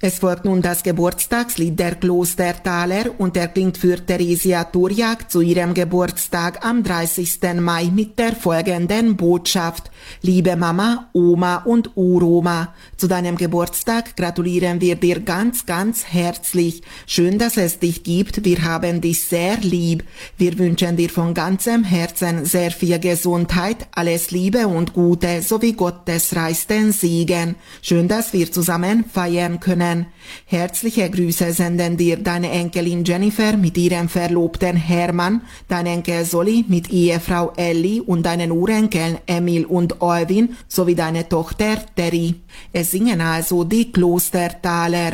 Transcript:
Es folgt nun das Geburtstagslied der Klostertaler und er klingt für Theresia Turjak zu ihrem Geburtstag am 30. Mai mit der folgenden Botschaft. Liebe Mama, Oma und Uroma, zu deinem Geburtstag gratulieren wir dir ganz, ganz herzlich. Schön, dass es dich gibt, wir haben dich sehr lieb. Wir wünschen dir von ganzem Herzen sehr viel Gesundheit, alles Liebe und Gute sowie Gottes reichsten Segen. Schön, dass wir zusammen feiern können. Herzliche Grüße senden dir deine Enkelin Jennifer mit ihrem Verlobten Hermann, dein Enkel Solly mit Ehefrau Ellie und deinen Urenkeln Emil und Alvin sowie deine Tochter Terry. Es singen also die Klostertaler.